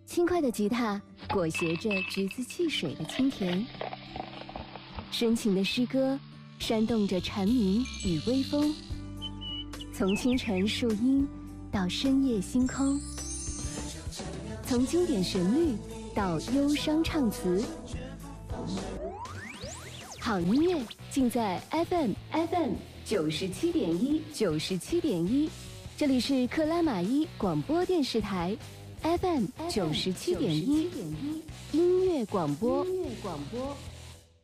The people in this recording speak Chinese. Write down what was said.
轻快的吉他裹挟着橘子汽水的清甜，深情的诗歌煽动着蝉鸣与微风，从清晨树荫到深夜星空，从经典旋律到忧伤唱词，好音乐尽在 FM 97.1，这里是克拉玛依广播电视台 FM 97.1音乐广播。